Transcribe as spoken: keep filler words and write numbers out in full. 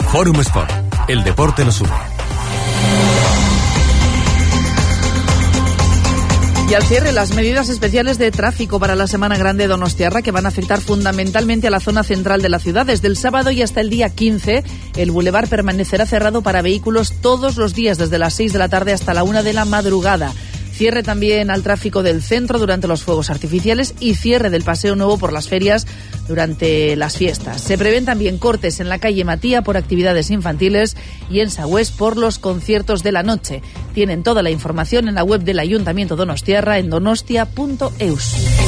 Forum Sport. El deporte nos une. Y al cierre, las medidas especiales de tráfico para la Semana Grande donostiarra, que van a afectar fundamentalmente a la zona central de la ciudad. Desde el sábado y hasta el día quince, el bulevar permanecerá cerrado para vehículos todos los días, desde las seis de la tarde hasta la una de la madrugada. Cierre también al tráfico del centro durante los fuegos artificiales y cierre del Paseo Nuevo por las ferias durante las fiestas. Se prevén también cortes en la calle Matía por actividades infantiles y en Sagüés por los conciertos de la noche. Tienen toda la información en la web del Ayuntamiento donostiarra en donostia punto eus.